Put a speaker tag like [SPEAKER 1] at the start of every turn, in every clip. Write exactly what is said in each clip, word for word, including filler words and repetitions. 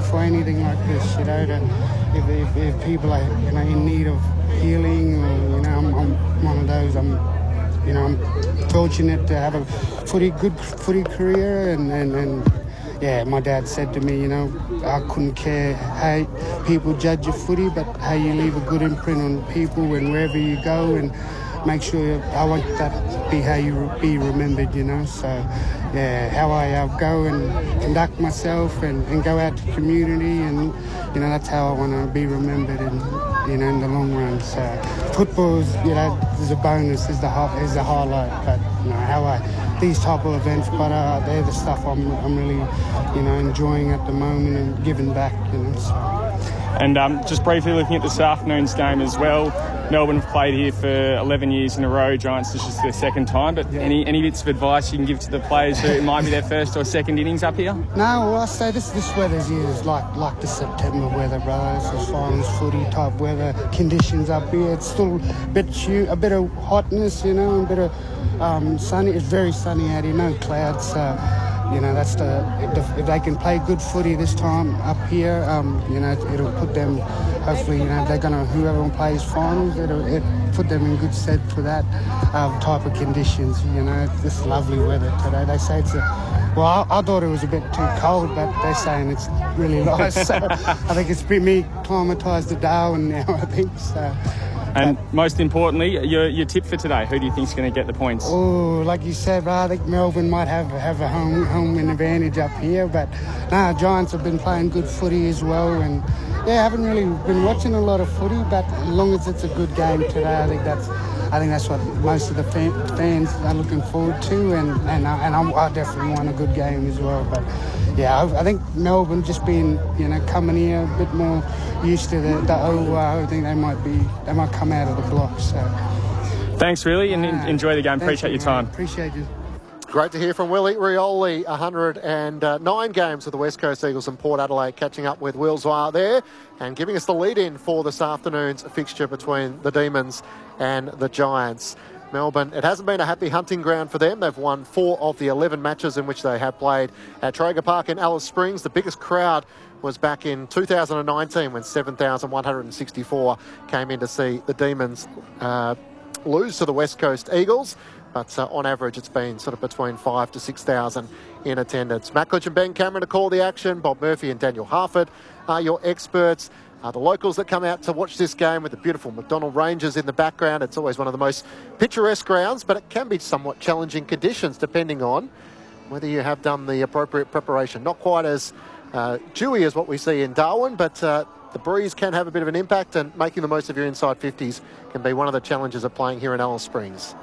[SPEAKER 1] for anything like this, you know, to, if, if, if people are, you know, in need of healing, or, you know, I'm, I'm one of those, I'm, you know, I'm fortunate to have a footy, good footy career, and, and, and yeah, my dad said to me, you know, I couldn't care how people judge your footy, but how you leave a good imprint on people and wherever you go, and make sure I want that be how you be remembered, you know. So, yeah, how I uh, go and conduct myself and, and go out to the community, and, you know, that's how I want to be remembered, and, you know, in the long run. So, football is, you know, is a bonus, is the is the highlight, but, you know, how I these type of events, but uh, they're the stuff I'm, I'm really, you know, enjoying at the moment and giving back, you know. So.
[SPEAKER 2] And um, just briefly looking at this afternoon's game as well, Melbourne have played here for eleven years in a row. Giants, this is their second time, but yeah. any any bits of advice you can give to the players who it might be their first or second innings up here?
[SPEAKER 1] No, well, I say this this weather's here is like like the September weather, brother. It's the finals footy type weather conditions up here. It's still a bit a bit of hotness, you know, and a bit of um, sunny. It's very sunny out here, no clouds. So, you know, that's the if, the if they can play good footy this time up here, um, you know, it'll put them. Hopefully, you know, they're gonna whoever plays finals, it'll it put them in good stead for that um, type of conditions. You know, this lovely weather today. They say it's a well, I, I thought it was a bit too cold, but they're saying it's really nice. So I think it's been me acclimatised to Darwin now. I think so.
[SPEAKER 2] And most importantly, your your tip for today. Who do you think's going to get the points?
[SPEAKER 1] Oh, like you said, bro, I think Melbourne might have have a home home win advantage up here, but nah, Giants have been playing good footy as well, and yeah, I haven't really been watching a lot of footy, but as long as it's a good game today, I think that's I think that's what most of the fan, fans are looking forward to, and and I, and I'm, I definitely want a good game as well. But yeah, I, I think Melbourne just being, you know, coming here a bit more used to the, the O R, I think they might be they might come out of the blocks. So.
[SPEAKER 2] Thanks, really, and
[SPEAKER 1] uh,
[SPEAKER 2] enjoy the game. Appreciate
[SPEAKER 1] you,
[SPEAKER 2] your time.
[SPEAKER 1] Man. Appreciate you.
[SPEAKER 3] Great to hear from Willie Rioli. one hundred nine games with the West Coast Eagles and Port Adelaide, catching up with Will Zwar there and giving us the lead-in for this afternoon's fixture between the Demons and the Giants. Melbourne, it hasn't been a happy hunting ground for them. They've won four of the eleven matches in which they have played at Traeger Park in Alice Springs. The biggest crowd was back in two thousand nineteen when seven thousand one hundred sixty-four came in to see the Demons uh, lose to the West Coast Eagles. But uh, on average, it's been sort of between five to six thousand in attendance. Matt Klitsch and Ben Cameron to call the action. Bob Murphy and Daniel Harford are your experts. Uh, the locals that come out to watch this game with the beautiful McDonald Rangers in the background. It's always one of the most picturesque grounds, but it can be somewhat challenging conditions depending on whether you have done the appropriate preparation. Not quite as uh, dewy as what we see in Darwin, but uh, the breeze can have a bit of an impact, and making the most of your inside fifties can be one of the challenges of playing here in Alice Springs.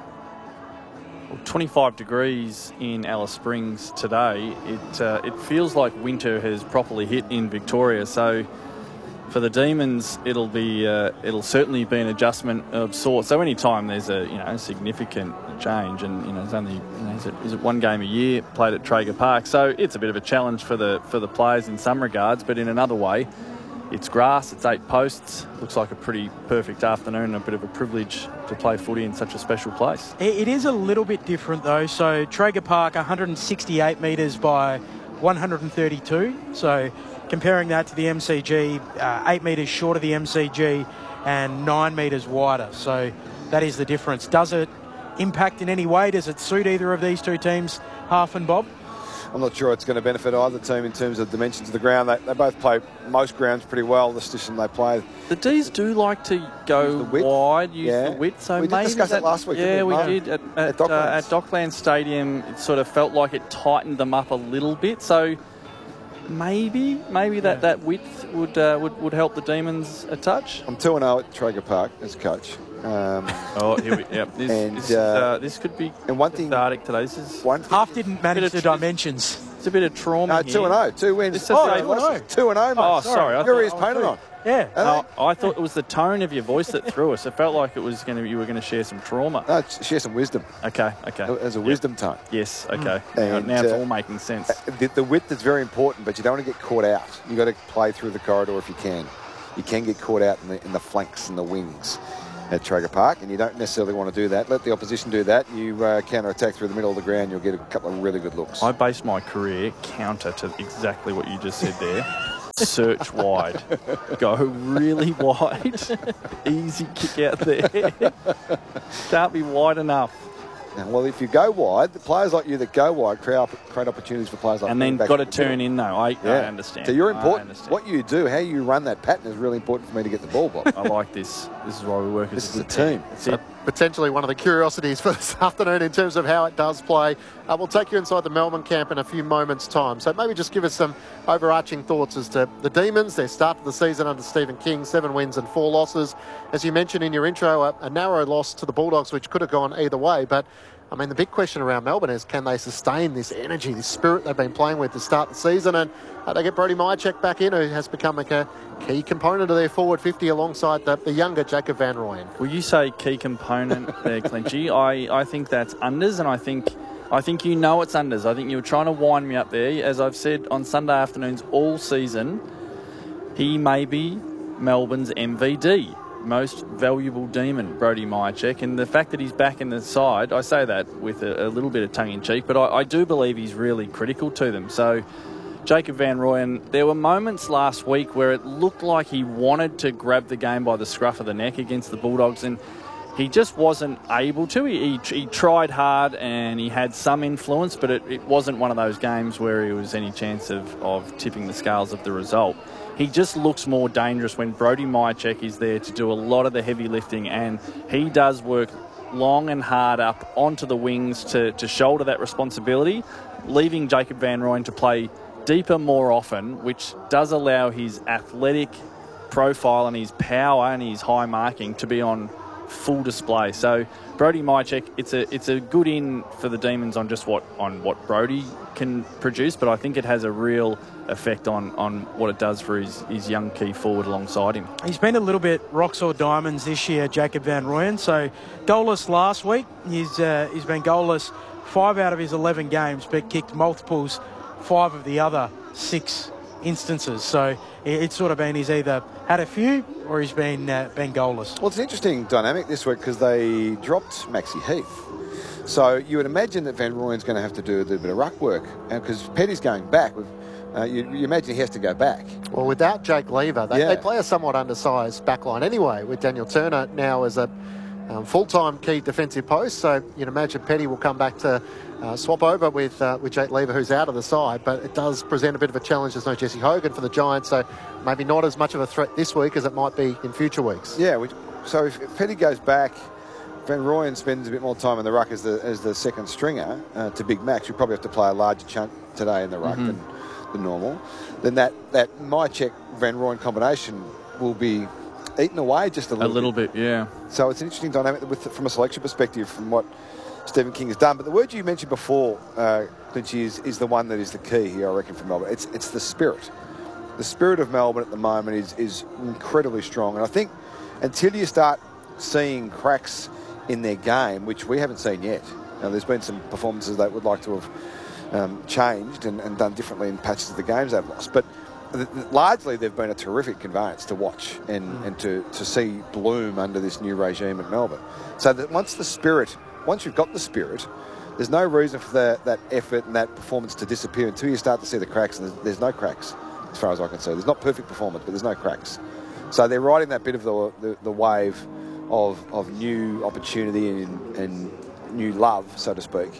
[SPEAKER 4] twenty-five degrees in Alice Springs today. It uh, it feels like winter has properly hit in Victoria. So for the Demons, it'll be uh, it'll certainly be an adjustment of sorts. So any time there's a you know significant change, and you know it's only you know, is, it, is it one game a year played at Traeger Park. So it's a bit of a challenge for the for the players in some regards, but in another way, it's grass, it's eight posts. Looks like a pretty perfect afternoon, a bit of a privilege to play footy in such a special place.
[SPEAKER 5] It is a little bit different though. So Traeger Park, one hundred sixty-eight metres by one hundred thirty-two. So comparing that to the M C G, uh, eight metres short of the M C G and nine metres wider. So that is the difference. Does it impact in any way? Does it suit either of these two teams, Half and Bob?
[SPEAKER 6] I'm not sure it's going to benefit either team in terms of dimensions of the ground. They, they both play most grounds pretty well, the system they play.
[SPEAKER 4] The D's do like to go
[SPEAKER 6] use
[SPEAKER 4] wide, use
[SPEAKER 6] yeah.
[SPEAKER 4] the width. So
[SPEAKER 6] we did
[SPEAKER 4] maybe
[SPEAKER 6] discuss
[SPEAKER 4] that,
[SPEAKER 6] it last week,
[SPEAKER 4] Yeah,
[SPEAKER 6] didn't we,
[SPEAKER 4] we
[SPEAKER 6] Mark?
[SPEAKER 4] did. At, at,
[SPEAKER 6] At Docklands.
[SPEAKER 4] uh, at Docklands Stadium, it sort of felt like it tightened them up a little bit. So maybe maybe that,
[SPEAKER 5] Yeah.
[SPEAKER 4] that width would, uh, would would help the Demons a touch.
[SPEAKER 6] I'm two and oh at Traeger Park as coach. Um,
[SPEAKER 4] Oh, here we yep. This,
[SPEAKER 6] And,
[SPEAKER 4] this, is,
[SPEAKER 6] uh,
[SPEAKER 4] uh, this could be
[SPEAKER 6] and one thing-
[SPEAKER 4] cathartic today. This is
[SPEAKER 6] one thing,
[SPEAKER 5] Half didn't manage
[SPEAKER 4] Bit
[SPEAKER 5] the
[SPEAKER 4] of-
[SPEAKER 5] dimensions.
[SPEAKER 4] it's a bit of trauma
[SPEAKER 6] no,
[SPEAKER 4] here.
[SPEAKER 6] two and oh, two wins.
[SPEAKER 4] This says
[SPEAKER 6] oh,
[SPEAKER 4] they-
[SPEAKER 6] two and oh, two and oh, mate.
[SPEAKER 4] Oh, sorry. I
[SPEAKER 6] Your
[SPEAKER 4] thought-
[SPEAKER 6] ears painted on.
[SPEAKER 5] Yeah.
[SPEAKER 6] Are
[SPEAKER 4] Oh, I thought it was the tone of your voice that threw us. It felt like it was going to. You were going to share some trauma.
[SPEAKER 6] they? No, share some wisdom.
[SPEAKER 4] Okay, okay.
[SPEAKER 6] As a
[SPEAKER 4] Yep.
[SPEAKER 6] wisdom tone.
[SPEAKER 4] Yes, okay.
[SPEAKER 6] And,
[SPEAKER 4] now it's
[SPEAKER 6] uh,
[SPEAKER 4] all making sense.
[SPEAKER 6] The, the width is very important, but you don't want to get caught out. You've got to play through the corridor if you can. You can get caught out in the, in the flanks and the wings at Traeger Park, and you don't necessarily want to do that. Let the opposition do that. You uh, counter-attack through the middle of the ground, you'll get a couple of really good looks.
[SPEAKER 4] I base my career counter to exactly what you just said there. search wide. Go really wide. Easy kick out there. Can't be wide enough.
[SPEAKER 6] Now, well, if you go wide, the players like you that go wide create, create opportunities for players like
[SPEAKER 4] and then got to turn in, though. I, yeah. I understand.
[SPEAKER 6] So you're important. What you do, how you run that pattern is really important for me to get the ball, Bob.
[SPEAKER 4] I like this. This is why we work
[SPEAKER 6] this
[SPEAKER 4] as
[SPEAKER 6] a team.
[SPEAKER 4] That's it.
[SPEAKER 3] Potentially one of the curiosities for this afternoon in terms of how it does play. Uh, we'll take you inside the Melbourne camp in a few moments' time. So maybe just give us some overarching thoughts as to the Demons, their start of the season under Stephen King, seven wins and four losses. As you mentioned in your intro, a, a narrow loss to the Bulldogs, which could have gone either way. But, I mean, the big question around Melbourne is, can they sustain this energy, this spirit they've been playing with to start the season? And uh, they get Brody Mihocek back in, who has become like a key component of their forward fifty alongside the, the younger Jacob van Rooyen.
[SPEAKER 4] Well, you say key component there, Clinchy. I, I think that's unders, and I think I think you know it's unders. I think you were trying to wind me up there. As I've said on Sunday afternoons all season, he may be Melbourne's M V D, most valuable Demon, Brody Mihocek. And the fact that he's back in the side, I say that with a, a little bit of tongue-in-cheek, but I, I do believe he's really critical to them. So Jacob van Rooyen, there were moments last week where it looked like he wanted to grab the game by the scruff of the neck against the Bulldogs, and he just wasn't able to. He, he, he tried hard and he had some influence, but it, it wasn't one of those games where he was any chance of, of tipping the scales of the result. He just looks more dangerous when Brody Mihocek is there to do a lot of the heavy lifting, and he does work long and hard up onto the wings to, to shoulder that responsibility, leaving Jacob van Rooyen to play deeper more often, which does allow his athletic profile and his power and his high marking to be on full display. So Brody Mihocek, it's a it's a good in for the Demons on just what on what Brody can produce, but I think it has a real effect on on what it does for his, his young key forward alongside him.
[SPEAKER 5] He's been a little bit rocks or diamonds this year, Jacob van Rooyen. So goalless last week. He's uh, he's been goalless five out of his eleven games, but kicked multiples five of the other six instances. So it's sort of been he's either had a few or he's been uh, been goalless.
[SPEAKER 6] Well, it's an interesting dynamic this week because they dropped Maxi Heath. So you would imagine that Van Rooyen's going to have to do a little bit of ruck work, because Petty's going back. With, uh, you, you imagine he has to go back.
[SPEAKER 3] Well, without Jake Lever, they,
[SPEAKER 6] yeah.
[SPEAKER 3] they play a somewhat undersized backline anyway, with Daniel Turner now as a um, full-time key defensive post. So you'd imagine Petty will come back to Uh, swap over with uh, with Jake Lever, who's out of the side, but it does present a bit of a challenge. There's no Jesse Hogan for the Giants, so maybe not as much of a threat this week as it might be in future weeks.
[SPEAKER 6] Yeah, we, so if Petty goes back, Van Rooyen spends a bit more time in the ruck as the as the second stringer uh, to Big Max. You probably have to play a larger chunk today in the ruck mm-hmm. than, than normal. Then that, that Mihocek Van Rooyen combination will be eaten away just a little
[SPEAKER 4] A little
[SPEAKER 6] bit.
[SPEAKER 4] bit, yeah.
[SPEAKER 6] So it's an interesting dynamic with, from a selection perspective from what Stephen King has done. But the word you mentioned before, uh, Clinchy, is, is the one that is the key here, I reckon, for Melbourne. It's it's the spirit. The spirit of Melbourne at the moment is, is incredibly strong. And I think until you start seeing cracks in their game, which we haven't seen yet, now, there's been some performances they would like to have um, changed and, and done differently in patches of the games they've lost. But th- th- largely they've been a terrific conveyance to watch and, mm. and to, to see bloom under this new regime at Melbourne. So that once the spirit... Once you've got the spirit, there's no reason for the, that effort and that performance to disappear until you start to see the cracks, and there's, there's no cracks as far as I can see. There's not perfect performance, but there's no cracks. So they're riding that bit of the the, the wave of of new opportunity and, and new love, so to speak.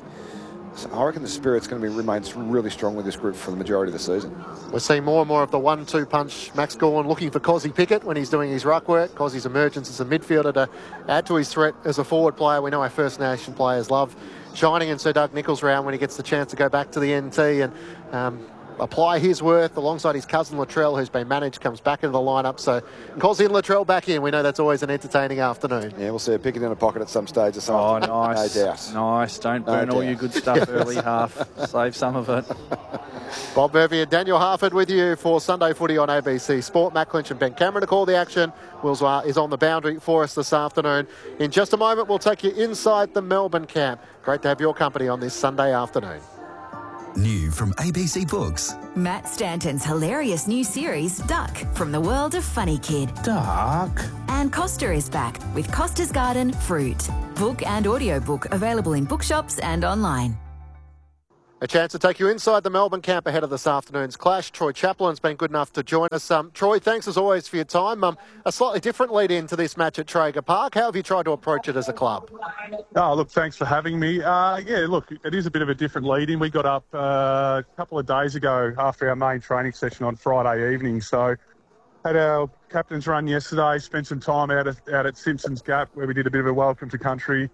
[SPEAKER 6] So I reckon the spirit's going to be remains really strong with this group for the majority of the season.
[SPEAKER 3] We're seeing more and more of the one two punch. Max Gawn looking for Cozzy Pickett when he's doing his ruck work. Cozzy's emergence as a midfielder to add to his threat as a forward player. We know our First Nation players love shining in Sir Doug Nicholls' round when he gets the chance to go back to the N T and um, apply his worth alongside his cousin Latrell, who's been managed, comes back into the lineup. So Cozzy and Latrell back in. We know that's always an entertaining afternoon.
[SPEAKER 6] Yeah, we'll see a Pickett in a pocket at some stage or something.
[SPEAKER 4] Oh, nice.
[SPEAKER 6] No doubt.
[SPEAKER 4] Nice. Don't burn
[SPEAKER 6] No
[SPEAKER 4] all
[SPEAKER 6] doubt.
[SPEAKER 4] your good stuff early half. Save some of it.
[SPEAKER 3] Bob Murphy and Daniel Harford with you for Sunday Footy on A B C Sport. Matt Clinch and Ben Cameron to call the action. Wills is on the boundary for us this afternoon. In just a moment, we'll take you inside the Melbourne camp. Great to have your company on this Sunday afternoon.
[SPEAKER 7] New from A B C Books.
[SPEAKER 8] Matt Stanton's hilarious new series, Duck, from the world of Funny Kid.
[SPEAKER 7] Duck.
[SPEAKER 8] And Costa is back with Costa's Garden Fruit. Book and audiobook available in bookshops and online.
[SPEAKER 3] A chance to take you inside the Melbourne camp ahead of this afternoon's clash. Troy Chaplin's been good enough to join us. Um, Troy, thanks as always for your time. Um, a slightly different lead into this match at Traeger Park. How have you tried to approach it as a club?
[SPEAKER 9] Oh, look, thanks for having me. Uh, yeah, look, it is a bit of a different lead in. We got up uh, a couple of days ago after our main training session on Friday evening. So had our captain's run yesterday, spent some time out at, out at Simpsons Gap where we did a bit of a welcome to country.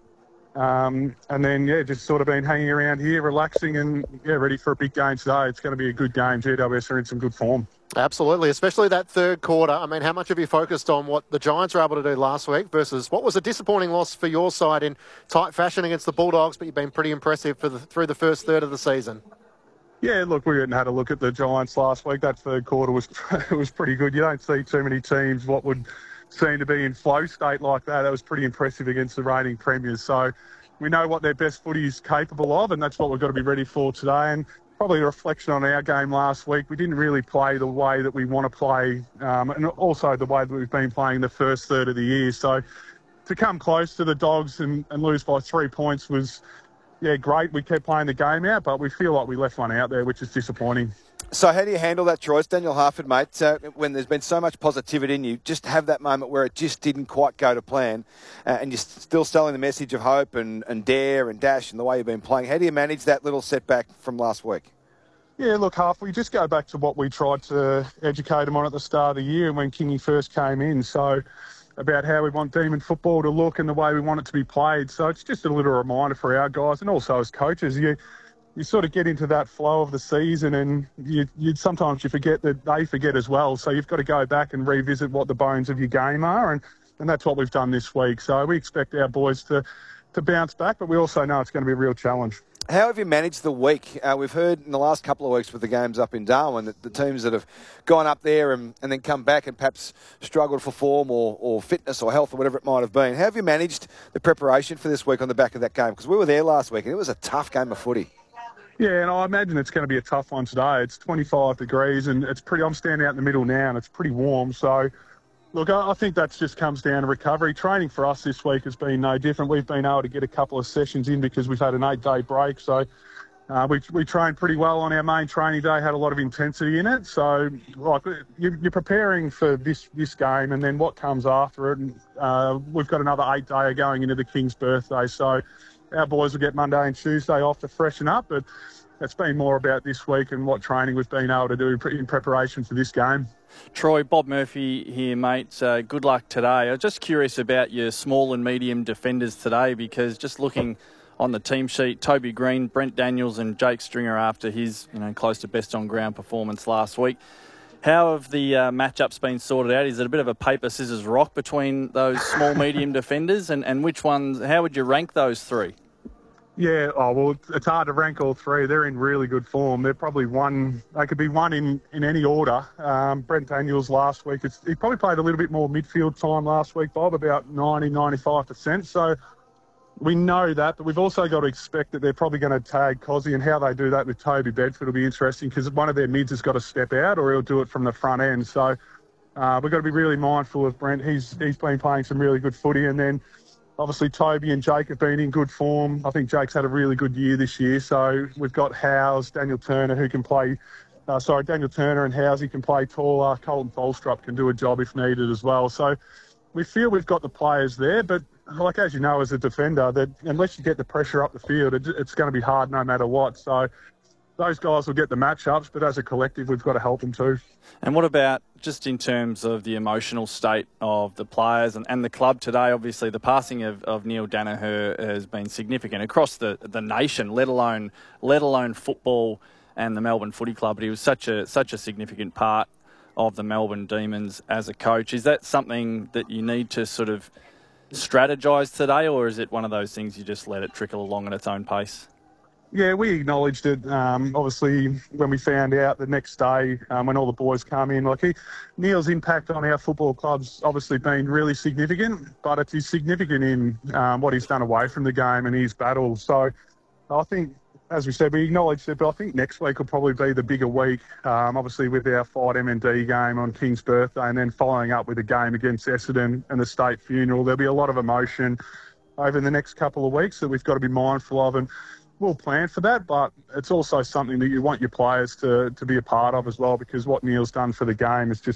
[SPEAKER 9] Um, and then, yeah, just sort of been hanging around here, relaxing and, yeah, ready for a big game today. It's going to be a good game. G W S are in some good form.
[SPEAKER 3] Absolutely, especially that third quarter. I mean, how much have you focused on what the Giants were able to do last week versus what was a disappointing loss for your side in tight fashion against the Bulldogs, but you've been pretty impressive for the, through the first third of the season?
[SPEAKER 9] Yeah, look, we hadn't had a look at the Giants last week. That third quarter was was pretty good. You don't see too many teams what would seem to be in flow state like that. That was pretty impressive against the reigning premiers. So we know what their best footy is capable of, and that's what we've got to be ready for today. And probably a reflection on our game last week. We didn't really play the way that we want to play, um, and also the way that we've been playing the first third of the year. So to come close to the Dogs and, and lose by three points was, yeah, great. We kept playing the game out, but we feel like we left one out there, which is disappointing.
[SPEAKER 6] So how do you handle that, Troy? It's Daniel Harford, mate. Uh, when there's been so much positivity in you, just have that moment where it just didn't quite go to plan, uh, and you're still selling the message of hope and, and dare and dash and the way you've been playing. How do you manage that little setback from last week?
[SPEAKER 9] Yeah, look, Harf, we just go back to what we tried to educate them on at the start of the year when Kingy first came in. So about how we want Demon football to look and the way we want it to be played. So it's just a little reminder for our guys and also as coaches. You you sort of get into that flow of the season and you, you sometimes you forget that they forget as well. So you've got to go back and revisit what the bones of your game are, and, and that's what we've done this week. So we expect our boys to, to bounce back, but we also know it's going to be a real challenge.
[SPEAKER 6] How have you managed the week? Uh, we've heard in the last couple of weeks with the games up in Darwin that the teams that have gone up there and, and then come back and perhaps struggled for form or, or fitness or health or whatever it might have been. How have you managed the preparation for this week on the back of that game? Because we were there last week and it was a tough game of footy.
[SPEAKER 9] Yeah, and I imagine it's going to be a tough one today. It's twenty-five degrees and it's pretty, I'm standing out in the middle now and it's pretty warm. So, look, I think that just comes down to recovery. Training for us this week has been no different. We've been able to get a couple of sessions in because we've had an eight-day break. So uh, we, we trained pretty well on our main training day, had a lot of intensity in it. So, like, you're, you're preparing for this, this game and then what comes after it. And, uh, we've got another eight-day going into the King's birthday. So our boys will get Monday and Tuesday off to freshen up, but it's been more about this week and what training we've been able to do in preparation for this game.
[SPEAKER 4] Troy, Bob Murphy here, mate. Uh, good luck today. I was just curious about your small and medium defenders today because just looking on the team sheet, Toby Green, Brent Daniels and Jake Stringer after his, you know, close to best on ground performance last week. How have the uh, matchups been sorted out? Is it a bit of a paper, scissors, rock between those small, medium defenders? And, and which ones, how would you rank those three?
[SPEAKER 9] Yeah, oh, well, it's hard to rank all three. They're in really good form. They're probably one, they could be one in, in any order. Um, Brent Daniels last week, it's, he probably played a little bit more midfield time last week, Bob, about ninety, ninety-five percent. So we know that, but we've also got to expect that they're probably going to tag Cozzy, and how they do that with Toby Bedford will be interesting because one of their mids has got to step out or he'll do it from the front end. So uh, we've got to be really mindful of Brent. He's He's been playing some really good footy, and then obviously, Toby and Jake have been in good form. I think Jake's had a really good year this year. So we've got Howes, Daniel Turner, who can play, uh, sorry, Daniel Turner and Housey can play taller. Colton Tholstrup can do a job if needed as well. So we feel we've got the players there. But like, as you know, as a defender, that unless you get the pressure up the field, it, it's going to be hard no matter what. So those guys will get the matchups, but as a collective, we've got to help them too.
[SPEAKER 4] And what about just in terms of the emotional state of the players and, and the club today? Obviously, the passing of, of Neil Danaher has been significant across the, the nation, let alone let alone football and the Melbourne Footy Club. But he was such a such a significant part of the Melbourne Demons as a coach. Is that something that you need to sort of strategise today, or is it one of those things you just let it trickle along at its own pace?
[SPEAKER 9] Yeah, we acknowledged it, um, obviously, when we found out the next day, um, when all the boys come in. Like he, Neil's impact on our football club's obviously been really significant, but it's significant in um, what he's done away from the game and his battles. So I think, as we said, we acknowledged it, but I think next week will probably be the bigger week, um, obviously with our Fight M and D game on King's birthday and then following up with a game against Essendon and the state funeral. There'll be a lot of emotion over the next couple of weeks that we've got to be mindful of. And we'll plan for that, but it's also something that you want your players to, to be a part of as well, because what Neil's done for the game is just